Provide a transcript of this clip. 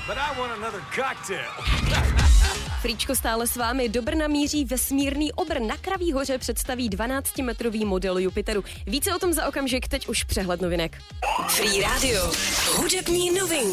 but I want another cocktail. Fríčko stále s vámi. Do Brna míří vesmírný obr. Na Kraví hoře představí 12-metrový model Jupiteru. Více o tom za okamžik, teď už přehled novinek. Free Radio. Hudební novinky.